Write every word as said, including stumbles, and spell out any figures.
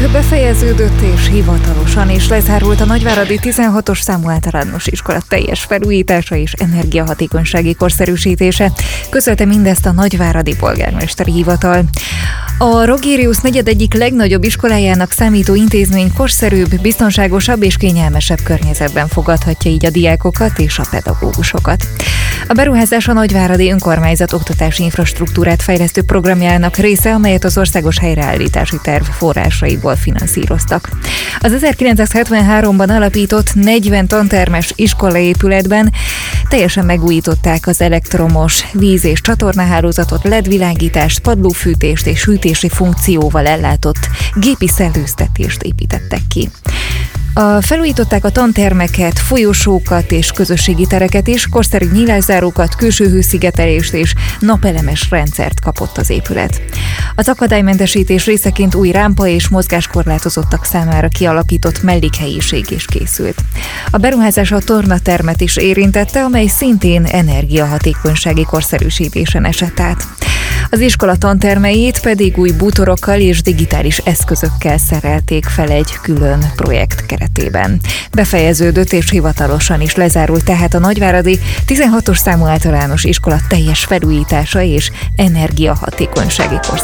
Befejeződött és hivatalosan is lezárult a nagyváradi tizenhatos számú általános iskola teljes felújítása és energiahatékonysági korszerűsítése, közölte mindezt a nagyváradi polgármesteri hivatal. A Rogérius negyed egyik legnagyobb iskolájának számító intézmény korszerűbb, biztonságosabb és kényelmesebb környezetben fogadhatja így a diákokat és a pedagógusokat. A beruházás a nagyváradi önkormányzat oktatási infrastruktúrát fejlesztő programjának része, amelyet az országos helyreállítási terv forrásaiból finanszíroztak. Az ezerkilencszázhetvenháromban alapított negyven tantermes iskolaépületben teljesen megújították az elektromos víz- és csatornahálózatot, el é dé világítást, padlófűtést és hűtési funkcióval ellátott gépi szellőztetést építettek ki. A felújították a tantermeket, folyosókat és közösségi tereket is, korszerű nyílászárókat, külső hőszigetelést és napelemes rendszert kapott az épület. Az akadálymentesítés részeként új rámpa és mozgáskorlátozottak számára kialakított mellékhelyiség is készült. A beruházás a tornatermet is érintette, amely szintén energiahatékonysági korszerűsítésen esett át. Az iskola tantermeit pedig új bútorokkal és digitális eszközökkel szerelték fel egy külön projekt keretében. Befejeződött és hivatalosan is lezárult tehát a nagyváradi tizenhatos számú általános iskola teljes felújítása és energiahatékonysági korszerűsítése.